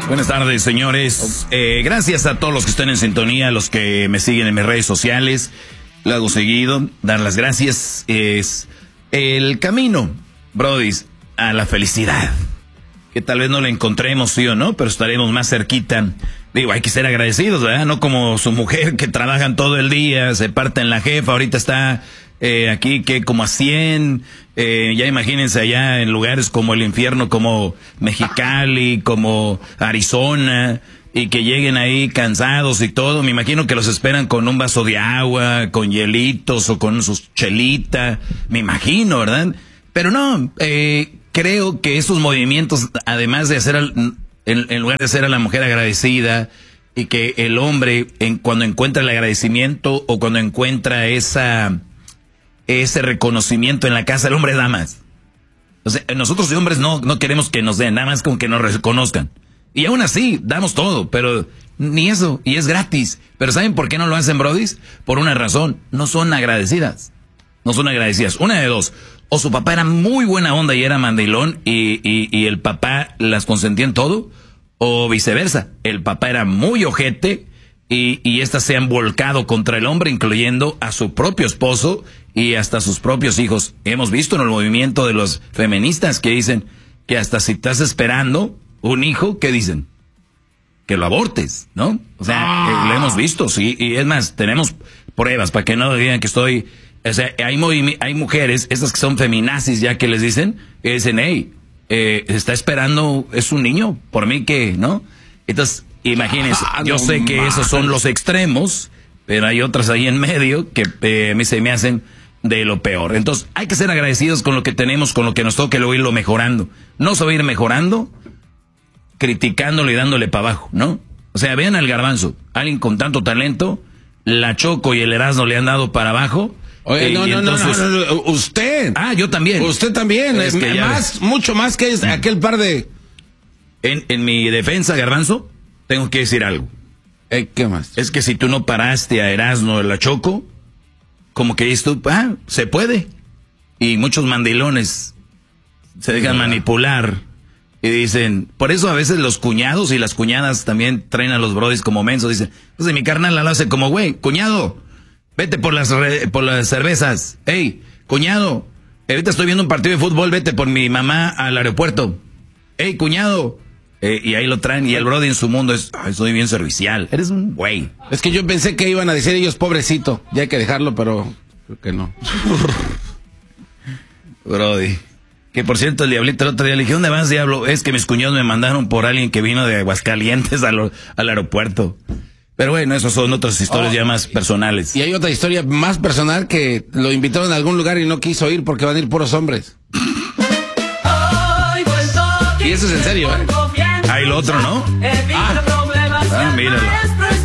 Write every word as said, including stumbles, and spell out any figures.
Buenas tardes, señores. Eh, gracias a todos los que están en sintonía, los que me siguen en mis redes sociales. Lo hago seguido. Dar las gracias es el camino, brodis, a la felicidad. Que tal vez no la encontremos, sí o no, pero estaremos más cerquita. Digo, hay que ser agradecidos, ¿verdad? No como su mujer, que trabajan todo el día, se parten la jefa, ahorita está eh, aquí que como a cien, eh, ya imagínense allá en lugares como el infierno, como Mexicali, como Arizona, y que lleguen ahí cansados y todo. Me imagino que los esperan con un vaso de agua, con hielitos o con sus chelita, me imagino, ¿verdad? Pero no, eh, creo que esos movimientos, además de hacer, al, en, en lugar de hacer a la mujer agradecida, y que el hombre, en, cuando encuentra el agradecimiento o cuando encuentra esa ese reconocimiento en la casa, el hombre da más. O sea, nosotros de hombres no, no queremos que nos den, nada más como que nos reconozcan. Y aún así, damos todo, pero ni eso, y es gratis. Pero ¿saben por qué no lo hacen, brodis? Por una razón, no son agradecidas. No son agradecidas. Una de dos. O su papá era muy buena onda y era mandilón y, y, y el papá las consentía en todo, o viceversa. El papá era muy ojete y, y estas se han volcado contra el hombre, incluyendo a su propio esposo y hasta sus propios hijos. Hemos visto en el movimiento de los feministas que dicen que hasta si estás esperando un hijo, ¿qué dicen? Que lo abortes, ¿no? O sea, ah. eh, lo hemos visto, sí, y es más, tenemos pruebas para que no digan que estoy... O sea, hay, hay mujeres, estas que son feminazis ya que les dicen, que dicen, hey, eh, está esperando, es un niño, por mí que, ¿no? Entonces, imagínense, ah, yo no sé que más. Esos son los extremos, pero hay otras ahí en medio que eh, a mí se me hacen de lo peor. Entonces, hay que ser agradecidos con lo que tenemos, con lo que nos toque, luego irlo mejorando. No se va a ir mejorando criticándolo y dándole para abajo, ¿no? O sea, vean al Garbanzo, alguien con tanto talento, la Choco y el Erasmo le han dado para abajo. Oye, no, no, entonces... no, no, no, usted. Ah, yo también. Usted también. Es que más, mucho más que es aquel par de... En, en mi defensa, Garbanzo, tengo que decir algo. Eh, ¿Qué más? Es que si tú no paraste a Erasmo de la Choco, como que dices tú, ah, se puede. Y muchos mandilones se dejan no. manipular y dicen, por eso a veces los cuñados y las cuñadas también traen a los brodis como mensos. Dicen, pues mi carnal la hace como, güey, cuñado, vete por las re, por las cervezas. Hey, cuñado, ahorita estoy viendo un partido de fútbol, vete por mi mamá al aeropuerto. Hey, cuñado. Eh, y ahí lo traen, y el brody en su mundo es, ay, soy bien servicial. Eres un güey. Es que yo pensé que iban a decir ellos, pobrecito, ya hay que dejarlo, pero creo que no. Brody. Que por cierto, el diablito el otro día le dije, ¿dónde vas, diablo? Es que mis cuñados me mandaron por alguien que vino de Aguascalientes al, al aeropuerto. Pero bueno, esas son otras historias oh, ya más personales. Y hay otra historia más personal que lo invitaron a algún lugar y no quiso ir porque van a ir puros hombres. Y eso es en serio, ¿eh? Ah, y lo otro, ¿no? Ah, ah míralo.